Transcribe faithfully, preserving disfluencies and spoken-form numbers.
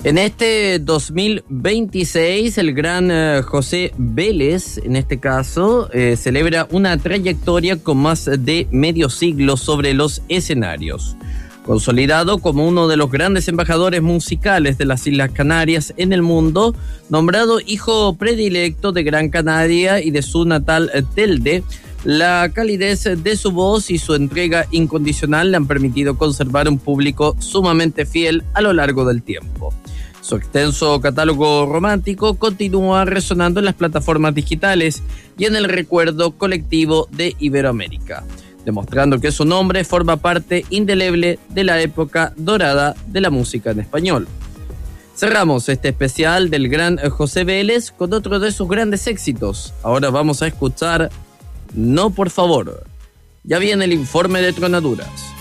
En este dos mil veintiséis, el gran eh, José Vélez, en este caso, eh, celebra una trayectoria con más de medio siglo sobre los escenarios. Consolidado como uno de los grandes embajadores musicales de las Islas Canarias en el mundo, nombrado hijo predilecto de Gran Canaria y de su natal Telde, la calidez de su voz y su entrega incondicional le han permitido conservar un público sumamente fiel a lo largo del tiempo. Su extenso catálogo romántico continúa resonando en las plataformas digitales y en el recuerdo colectivo de Iberoamérica, demostrando que su nombre forma parte indeleble de la época dorada de la música en español. Cerramos este especial del gran José Vélez con otro de sus grandes éxitos. Ahora vamos a escuchar No, por favor. Ya viene el informe de Tronaduras.